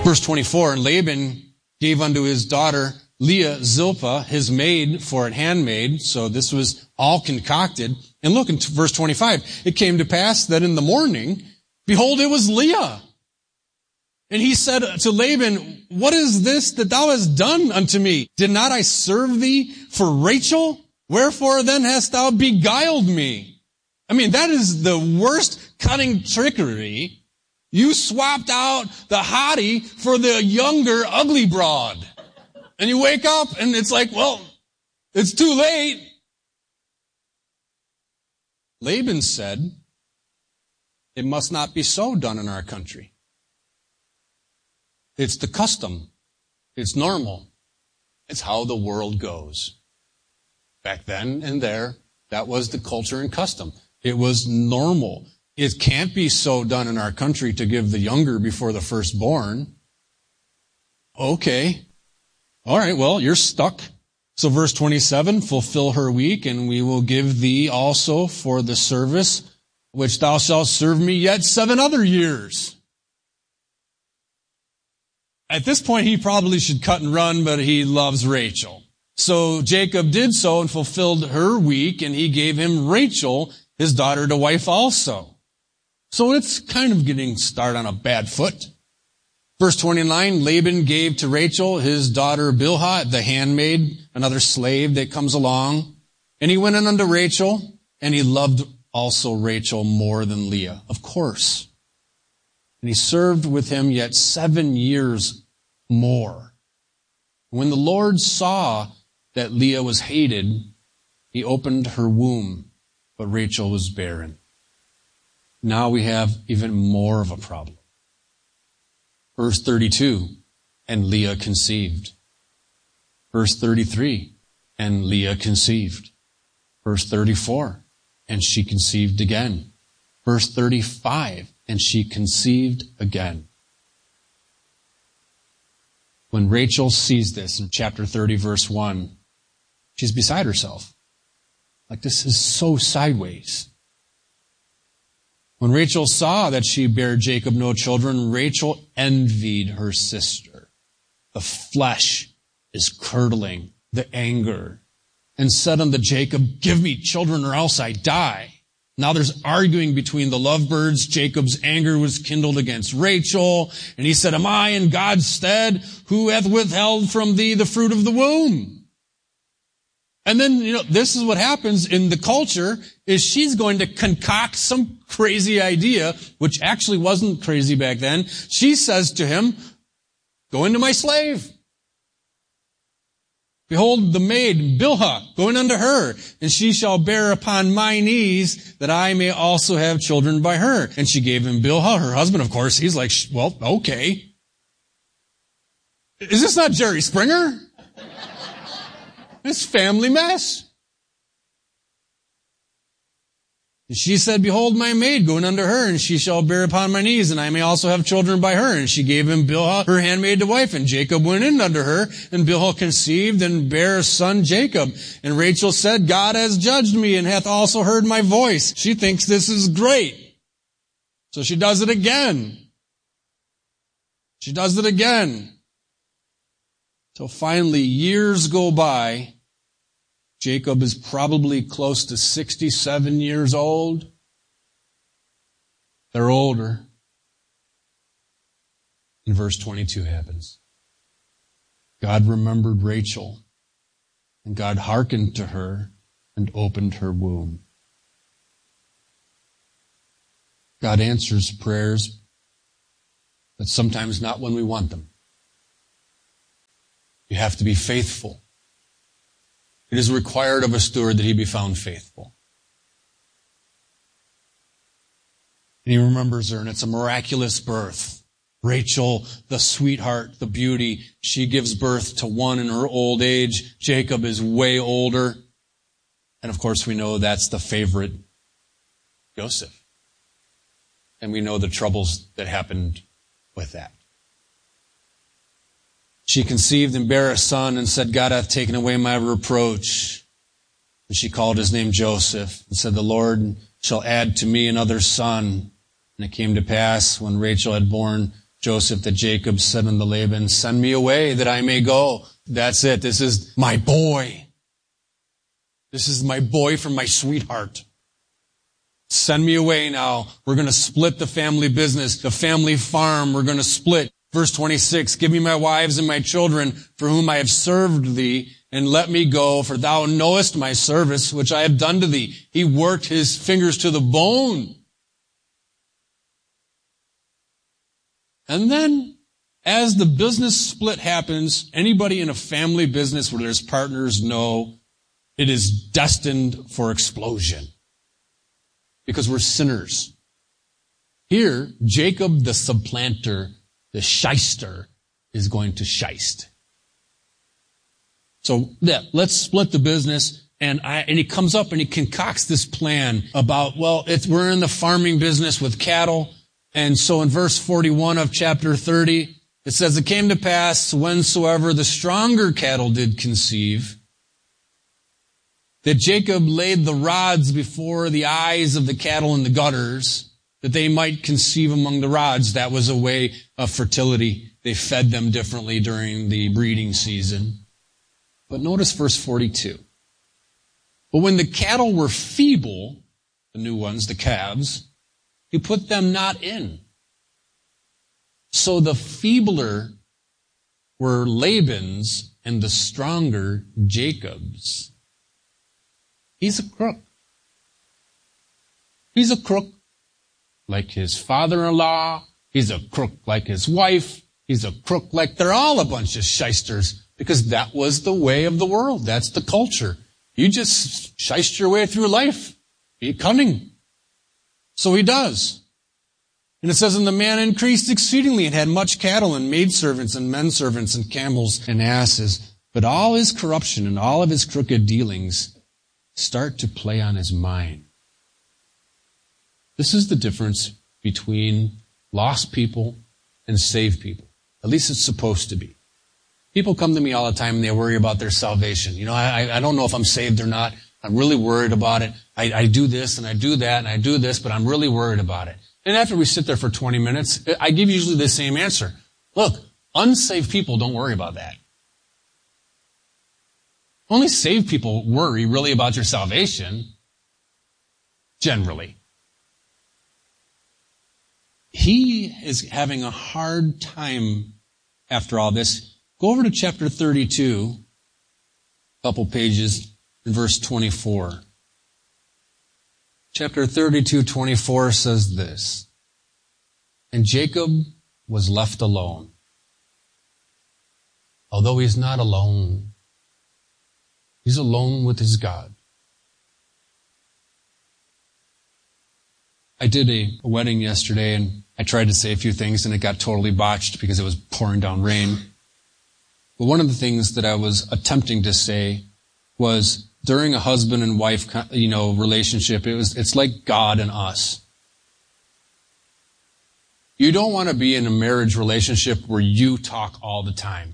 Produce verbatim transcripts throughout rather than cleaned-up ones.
Verse twenty-four, and Laban gave unto his daughter Leah Zilpah, his maid, for an handmaid. So this was all concocted. And look in verse twenty-five. It came to pass that in the morning, behold, it was Leah. And he said to Laban, what is this that thou hast done unto me? Did not I serve thee for Rachel? Wherefore then hast thou beguiled me? I mean, that is the worst cunning trickery. You swapped out the hottie for the younger, ugly broad. And you wake up and it's like, well, it's too late. Laban said, it must not be so done in our country. It's the custom. It's normal. It's how the world goes. Back then and there, that was the culture and custom. It was normal. It can't be so done in our country to give the younger before the firstborn. Okay. All right, well, you're stuck. So verse twenty-seven, fulfill her week, and we will give thee also for the service which thou shalt serve me yet seven other years. At this point, he probably should cut and run, but he loves Rachel. So Jacob did so and fulfilled her week, and he gave him Rachel, his daughter, to wife also. So it's kind of getting started on a bad foot. Verse twenty-nine, Laban gave to Rachel his daughter Bilhah, the handmaid, another slave that comes along. And he went in unto Rachel, and he loved also Rachel more than Leah, of course. And he served with him yet seven years more. When the Lord saw that Leah was hated, he opened her womb, but Rachel was barren. Now we have even more of a problem. Verse thirty-two, and Leah conceived. Verse thirty-three, and Leah conceived. Verse thirty-four, and she conceived again. Verse thirty-five, and she conceived again. When Rachel sees this in chapter thirty, verse one, she's beside herself. Like, this is so sideways. When Rachel saw that she bare Jacob no children, Rachel envied her sister. The flesh is curdling, the anger, and said unto Jacob, give me children or else I die. Now there's arguing between the lovebirds. Jacob's anger was kindled against Rachel, and he said, am I in God's stead, who hath withheld from thee the fruit of the womb? And then, you know, this is what happens in the culture, is she's going to concoct some crazy idea, which actually wasn't crazy back then. She says to him, go into my slave. Behold, the maid, Bilhah, going unto her, and she shall bear upon my knees, that I may also have children by her. And she gave him Bilhah, her husband, of course. He's like, well, okay. Is this not Jerry Springer? This family mess. And she said, behold, my maid going unto her, and she shall bear upon my knees, and I may also have children by her. And she gave him Bilhah, her handmaid, to wife. And Jacob went in unto her, and Bilhah conceived, and bare a son Jacob. And Rachel said, God has judged me, and hath also heard my voice. She thinks this is great. So she does it again. She does it again. So finally, years go by. Jacob is probably close to sixty-seven years old. They're older. And verse twenty-two happens. God remembered Rachel, and God hearkened to her and opened her womb. God answers prayers, but sometimes not when we want them. You have to be faithful. It is required of a steward that he be found faithful. And he remembers her, and it's a miraculous birth. Rachel, the sweetheart, the beauty, she gives birth to one in her old age. Jacob is way older. And of course we know that's the favorite, Joseph. And we know the troubles that happened with that. She conceived and bare a son and said, God hath taken away my reproach. And she called his name Joseph and said, the Lord shall add to me another son. And it came to pass when Rachel had borne Joseph that Jacob said unto Laban, send me away that I may go. That's it. This is my boy. This is my boy from my sweetheart. Send me away now. We're going to split the family business, the family farm. We're going to split. Verse twenty-six, give me my wives and my children for whom I have served thee, and let me go, for thou knowest my service, which I have done to thee. He worked his fingers to the bone. And then, as the business split happens, anybody in a family business where there's partners know it is destined for explosion. Because we're sinners. Here, Jacob the supplanter, the shyster, is going to shyst. So, yeah, let's split the business. And I, and he comes up and he concocts this plan about, well, it's, we're in the farming business with cattle. And so in verse forty-one of chapter thirty, it says, it came to pass whensoever the stronger cattle did conceive, that Jacob laid the rods before the eyes of the cattle in the gutters, that they might conceive among the rods. That was a way of fertility. They fed them differently during the breeding season. But notice verse forty-two. But when the cattle were feeble, the new ones, the calves, he put them not in. So the feebler were Laban's and the stronger Jacob's. He's a crook. He's a crook like his father-in-law. He's a crook like his wife. He's a crook like they're all a bunch of shysters, because that was the way of the world. That's the culture. You just shyst your way through life. Be cunning. So he does. And it says, and the man increased exceedingly and had much cattle and maidservants and menservants and camels and asses. But all his corruption and all of his crooked dealings start to play on his mind. This is the difference between lost people and saved people. At least it's supposed to be. People come to me all the time and they worry about their salvation. You know, I, I don't know if I'm saved or not. I'm really worried about it. I, I do this and I do that and I do this, but I'm really worried about it. And after we sit there for twenty minutes, I give usually the same answer. Look, unsaved people don't worry about that. Only saved people worry really about your salvation. Generally. He is having a hard time after all this. Go over to chapter thirty-two, a couple pages, in verse twenty-four. Chapter thirty-two, twenty-four says this. And Jacob was left alone. Although he's not alone, he's alone with his God. I did a wedding yesterday and I tried to say a few things and it got totally botched because it was pouring down rain. But one of the things that I was attempting to say was during a husband and wife, you know, relationship, it was, it's like God and us. You don't want to be in a marriage relationship where you talk all the time.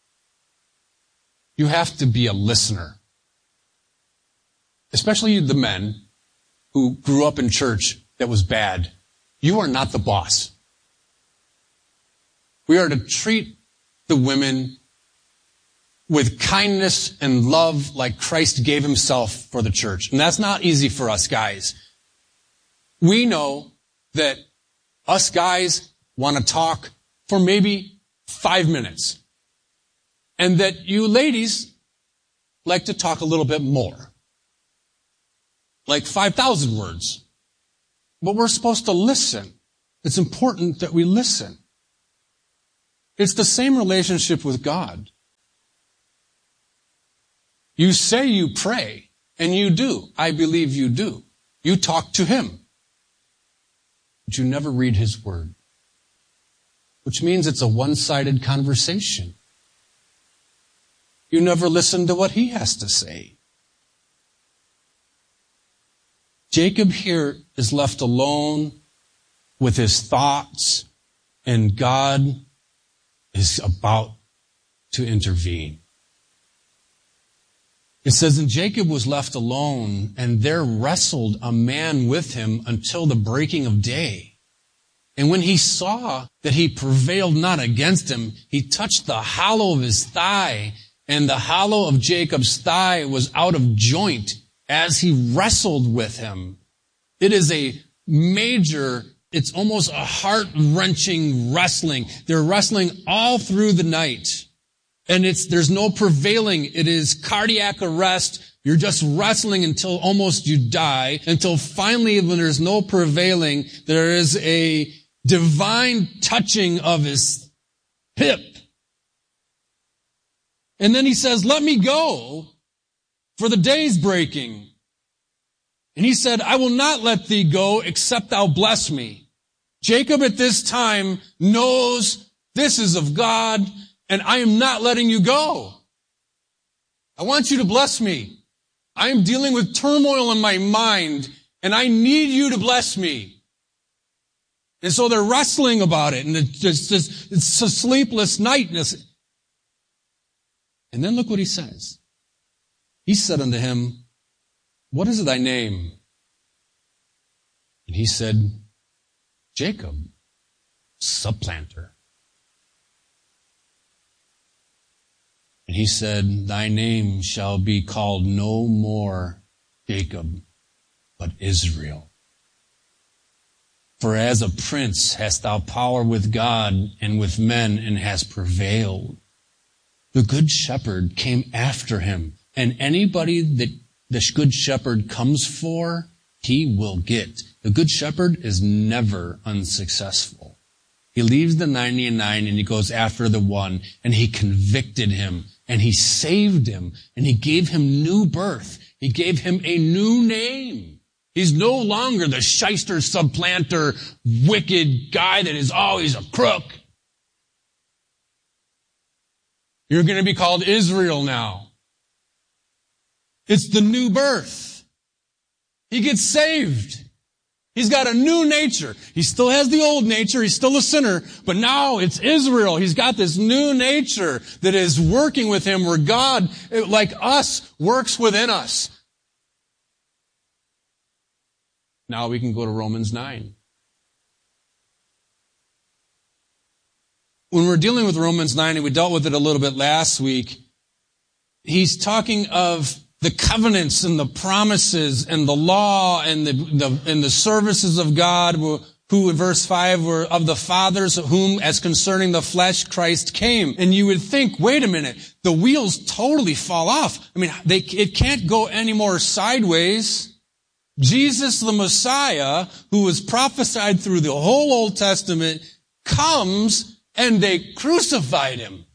You have to be a listener. Especially the men who grew up in church that was bad. You are not the boss. We are to treat the women with kindness and love like Christ gave himself for the church. And that's not easy for us guys. We know that us guys want to talk for maybe five minutes. And that you ladies like to talk a little bit more. Like five thousand words. But we're supposed to listen. It's important that we listen. It's the same relationship with God. You say you pray, and you do. I believe you do. You talk to him. But you never read his word. Which means it's a one-sided conversation. You never listen to what he has to say. Jacob here is left alone with his thoughts, and God is about to intervene. It says, and Jacob was left alone, and there wrestled a man with him until the breaking of day. And when he saw that he prevailed not against him, he touched the hollow of his thigh, and the hollow of Jacob's thigh was out of joint as he wrestled with him. It is a major, it's almost a heart-wrenching wrestling. They're wrestling all through the night. And it's, there's no prevailing. It is cardiac arrest. You're just wrestling until almost you die, until finally, when there's no prevailing, there is a divine touching of his hip. And then he says, let me go, for the day's breaking. And he said, I will not let thee go, except thou bless me. Jacob at this time knows this is of God, and I am not letting you go. I want you to bless me. I am dealing with turmoil in my mind, and I need you to bless me. And so they're wrestling about it, and it's just, it's a sleepless night. And then look what he says. He said unto him, what is thy name? And he said, Jacob, supplanter. And he said, thy name shall be called no more Jacob, but Israel. For as a prince hast thou power with God and with men, and hast prevailed. The good shepherd came after him, and anybody that the good shepherd comes for, he will get. The good shepherd is never unsuccessful. He leaves the ninety-nine and he goes after the one, and he convicted him, and he saved him, and he gave him new birth. He gave him a new name. He's no longer the shyster, supplanter, wicked guy that is always a crook. You're going to be called Israel now. It's the new birth. He gets saved. He's got a new nature. He still has the old nature. He's still a sinner. But now it's Israel. He's got this new nature that is working with him, where God, like us, works within us. Now we can go to Romans nine. When we're dealing with Romans nine, and we dealt with it a little bit last week, he's talking of the covenants and the promises and the law and the, the and the services of God, who in verse five were of the fathers, whom as concerning the flesh Christ came. And you would think, wait a minute, the wheels totally fall off. I mean, they, it can't go any more sideways. Jesus the Messiah, who was prophesied through the whole Old Testament, comes and they crucified him.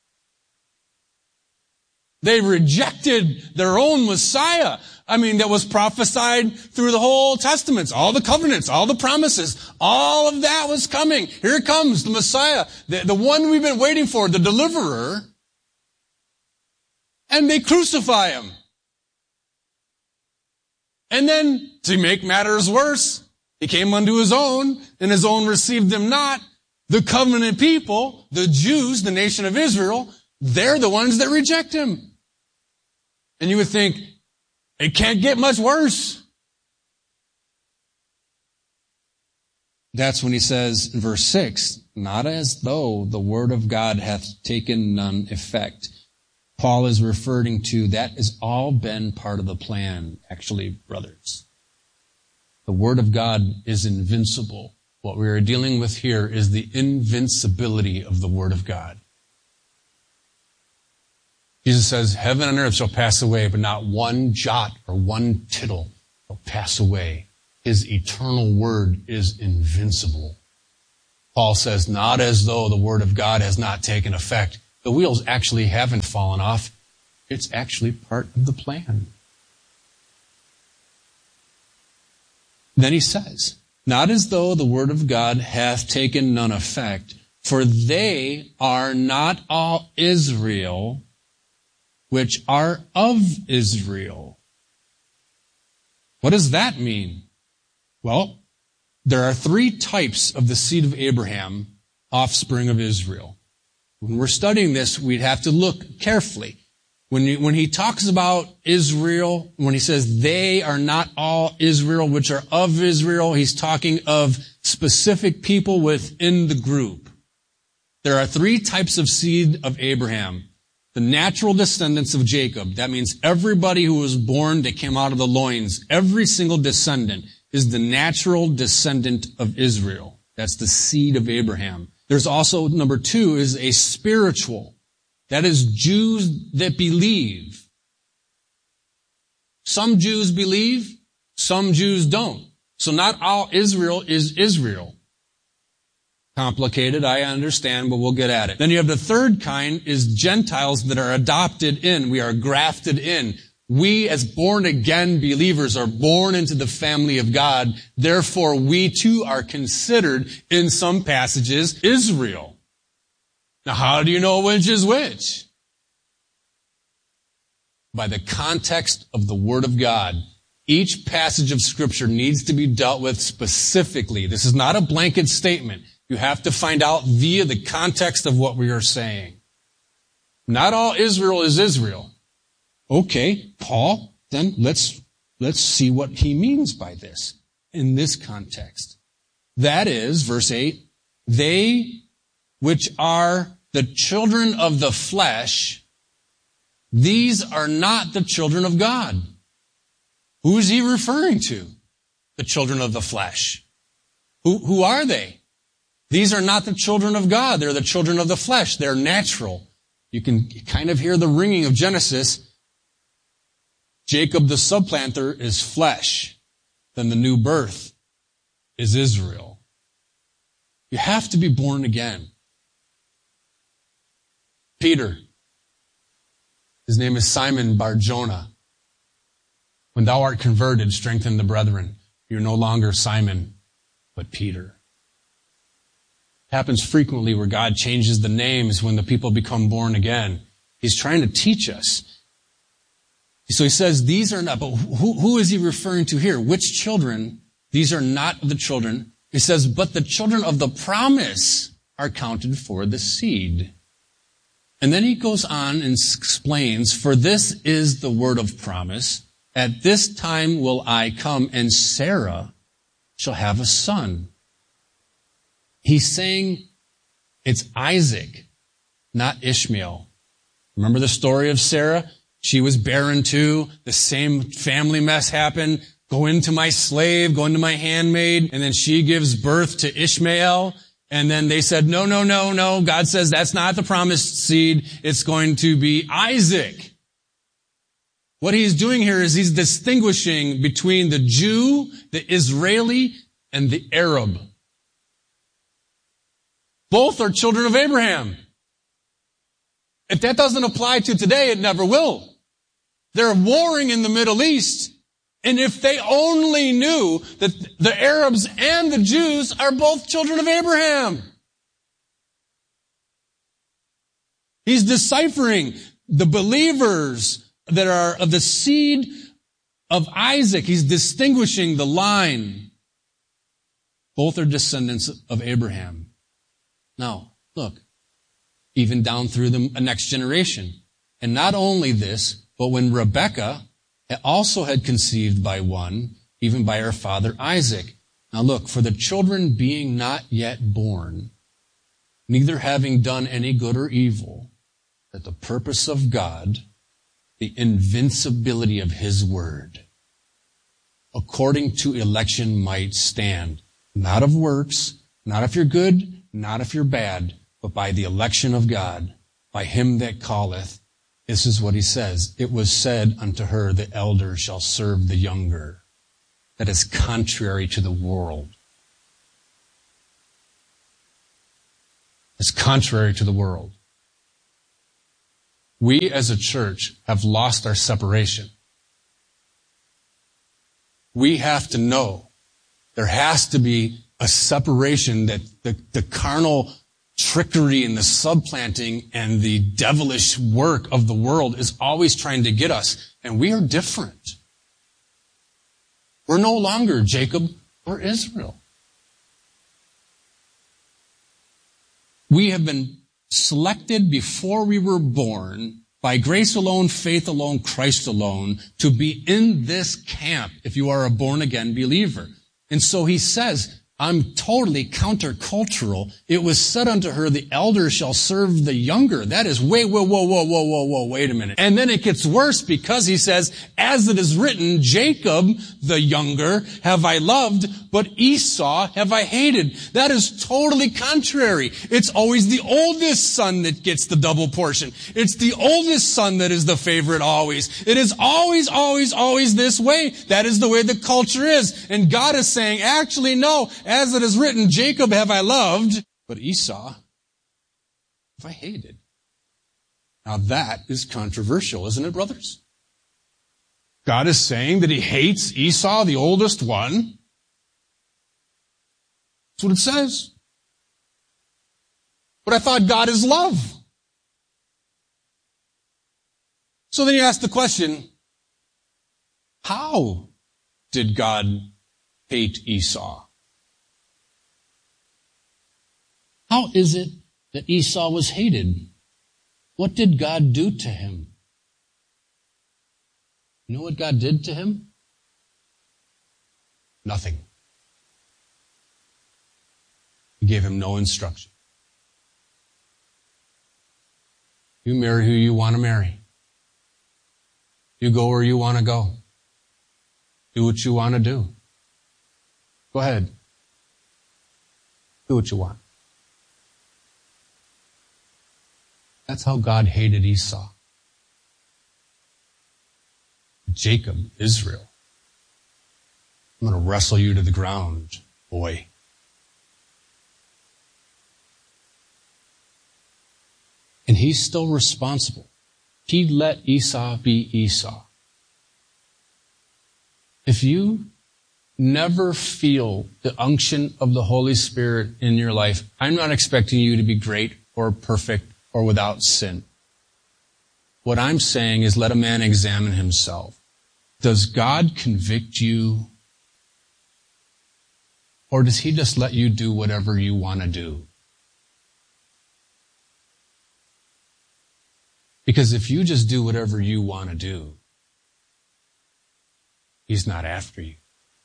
They rejected their own Messiah. I mean, that was prophesied through the whole Old Testament. All the covenants, all the promises, all of that was coming. Here comes the Messiah, the, the one we've been waiting for, the deliverer. And they crucify him. And then, to make matters worse, he came unto his own, and his own received him not. The covenant people, the Jews, the nation of Israel, they're the ones that reject him. And you would think, it can't get much worse. That's when he says in verse six, not as though the word of God hath taken none effect. Paul is referring to, that has all been part of the plan, actually, brothers. The Word of God is invincible. What we are dealing with here is the invincibility of the Word of God. Jesus says, heaven and earth shall pass away, but not one jot or one tittle shall pass away. His eternal Word is invincible. Paul says, not as though the Word of God has not taken effect. The wheels actually haven't fallen off. It's actually part of the plan. Then he says, not as though the word of God hath taken none effect, for they are not all Israel, which are of Israel. What does that mean? Well, there are three types of the seed of Abraham, offspring of Israel. When we're studying this, we'd have to look carefully. When he, when he talks about Israel, when he says they are not all Israel, which are of Israel, he's talking of specific people within the group. There are three types of seed of Abraham. The natural descendants of Jacob. That means everybody who was born that came out of the loins, every single descendant is the natural descendant of Israel. That's the seed of Abraham. There's also, number two, is a spiritual. That is Jews that believe. Some Jews believe, some Jews don't. So not all Israel is Israel. Complicated, I understand, but we'll get at it. Then you have the third kind is Gentiles that are adopted in. We are grafted in. We as born again believers are born into the family of God. Therefore, we too are considered in some passages Israel. Now, how do you know which is which? By the context of the Word of God. Each passage of Scripture needs to be dealt with specifically. This is not a blanket statement. You have to find out via the context of what we are saying. Not all Israel is Israel. Okay, Paul, then let's, let's see what he means by this in this context. That is, verse eight, they which are the children of the flesh, these are not the children of God. Who is he referring to? The children of the flesh. Who, who are they? These are not the children of God. They're the children of the flesh. They're natural. You can kind of hear the ringing of Genesis. Jacob the supplanter is flesh. Then the new birth is Israel. You have to be born again. Peter. His name is Simon Bar-Jonah. When thou art converted, strengthen the brethren. You're no longer Simon, but Peter. It happens frequently where God changes the names when the people become born again. He's trying to teach us. So he says, these are not, but who, who is he referring to here? Which children? These are not the children. He says, but the children of the promise are counted for the seed. And then he goes on and explains, for this is the word of promise. At this time will I come, and Sarah shall have a son. He's saying it's Isaac, not Ishmael. Remember the story of Sarah? She was barren too. The same family mess happened. Go into my slave, go into my handmaid. And then she gives birth to Ishmael. And then they said, no, no, no, no. God says that's not the promised seed. It's going to be Isaac. What he's doing here is he's distinguishing between the Jew, the Israeli, and the Arab. Both are children of Abraham. If that doesn't apply to today, it never will. They're warring in the Middle East. And if they only knew that the Arabs and the Jews are both children of Abraham. He's deciphering the believers that are of the seed of Isaac. He's distinguishing the line. Both are descendants of Abraham. Now, look, even down through the next generation. And not only this, but when Rebekah also had conceived by one, even by her father Isaac. Now look, for the children being not yet born, neither having done any good or evil, that the purpose of God, the invincibility of His word, according to election might stand, not of works, not if you're good, not if you're bad, but by the election of God, by Him that calleth. This is what he says. It was said unto her, the elder shall serve the younger. That is contrary to the world. It's contrary to the world. We as a church have lost our separation. We have to know there has to be a separation, that the, the carnal trickery and the supplanting and the devilish work of the world is always trying to get us. And we are different. We're no longer Jacob or Israel. We have been selected before we were born by grace alone, faith alone, Christ alone, to be in this camp if you are a born-again believer. And so he says, I'm totally countercultural. It was said unto her, the elder shall serve the younger. That is, wait, whoa, whoa, whoa, whoa, whoa, whoa, wait a minute. And then it gets worse because he says, as it is written, Jacob, the younger, have I loved, but Esau have I hated. That is totally contrary. It's always the oldest son that gets the double portion. It's the oldest son that is the favorite always. It is always, always, always this way. That is the way the culture is. And God is saying, actually, no. As it is written, Jacob have I loved, but Esau have I hated. Now that is controversial, isn't it, brothers? God is saying that he hates Esau, the oldest one. That's what it says. But I thought God is love. So then you ask the question, how did God hate Esau? How is it that Esau was hated? What did God do to him? You know what God did to him? Nothing. He gave him no instruction. You marry who you want to marry. You go where you want to go. Do what you want to do. Go ahead. Do what you want. That's how God hated Esau. Jacob, Israel, I'm going to wrestle you to the ground, boy. And he's still responsible. He let Esau be Esau. If you never feel the unction of the Holy Spirit in your life, I'm not expecting you to be great or perfect or without sin. What I'm saying is let a man examine himself. Does God convict you? Or does he just let you do whatever you want to do? Because if you just do whatever you want to do, he's not after you.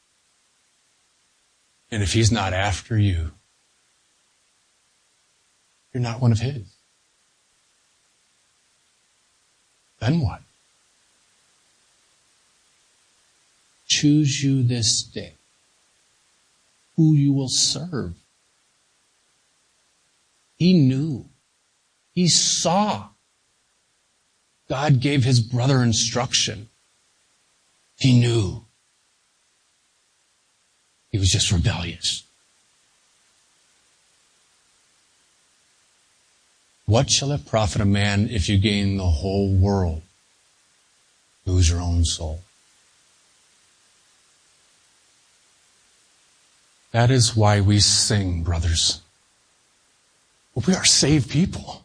And if he's not after you, you're not one of his. Then what? Choose you this day who you will serve. He knew. He saw. God gave his brother instruction. He knew. He was just rebellious. What shall it profit a man if you gain the whole world, lose your own soul? That is why we sing, brothers. We are saved people.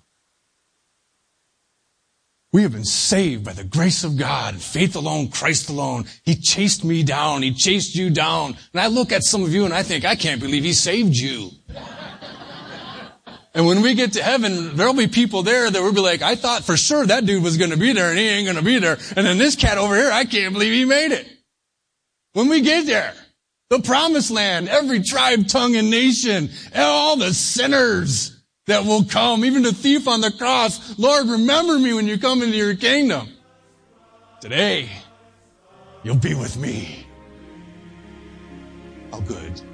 We have been saved by the grace of God, faith alone, Christ alone. He chased me down. He chased you down. And I look at some of you and I think, I can't believe he saved you. And when we get to heaven, there'll be people there that will be like, I thought for sure that dude was going to be there and he ain't going to be there. And then this cat over here, I can't believe he made it. When we get there, the promised land, every tribe, tongue, and nation, and all the sinners that will come, even the thief on the cross. Lord, remember me when you come into your kingdom. Today, you'll be with me. How good.